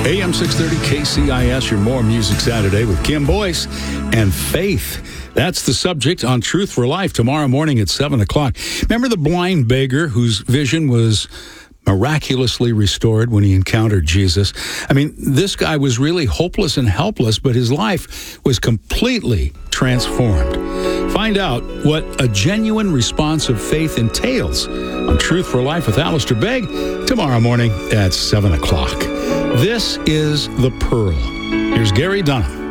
AM 630 KCIS, your More Music Saturday with Kim Boyce and Faith. That's the subject on Truth for Life tomorrow morning at 7 o'clock. Remember the blind beggar whose vision was miraculously restored when he encountered Jesus? I mean, this guy was really hopeless and helpless, but his life was completely transformed. Find out what a genuine response of faith entails on Truth for Life with Alistair Begg tomorrow morning at 7 o'clock. This is The Pearl. Here's Gary Dunham.